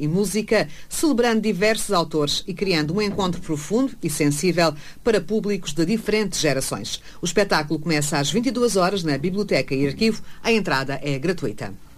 e música, celebrando diversos autores e criando um encontro profundo e sensível para públicos de diferentes gerações. O espetáculo começa às 22 horas na Biblioteca e Arquivo. A entrada é gratuita.